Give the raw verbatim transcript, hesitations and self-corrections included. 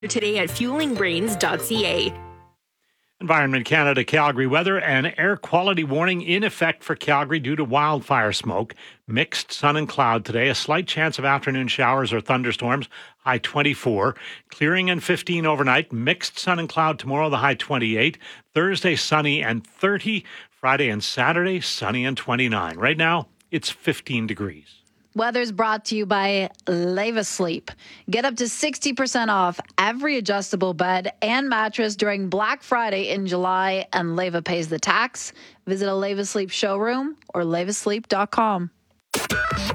Today at fueling brains dot c a. Environment Canada Calgary weather, an air quality warning in effect for Calgary due to wildfire smoke. Mixed sun and cloud today. A slight chance of afternoon showers or thunderstorms. High twenty-four. Clearing and fifteen overnight. Mixed sun and cloud tomorrow. The high twenty-eight. Thursday sunny and thirty. Friday and Saturday sunny and twenty-nine. Right now it's fifteen degrees. Weather's brought to you by Leva Sleep. Get up to sixty percent off every adjustable bed and mattress during Black Friday in July, and Leva pays the tax. Visit a Leva Sleep showroom or leva sleep dot com.